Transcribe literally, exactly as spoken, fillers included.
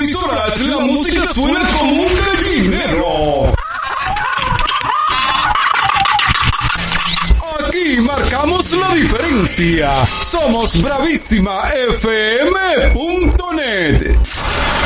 emisoras la música suena como un gallinero. Aquí marcamos la diferencia. Somos bravísima f m punto net.